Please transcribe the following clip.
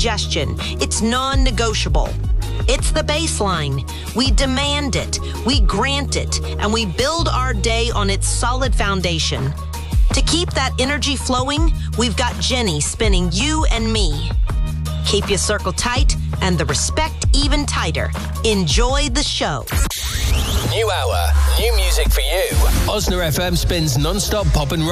suggestion. It's non-negotiable. It's the baseline. We demand it, we grant it, and we build our day on its solid foundation. To keep that energy flowing, we've got Jenny spinning you and me. Keep your circle tight and the respect even tighter. Enjoy the show. New hour, new music for you. Osna FM spins non-stop pop and rock.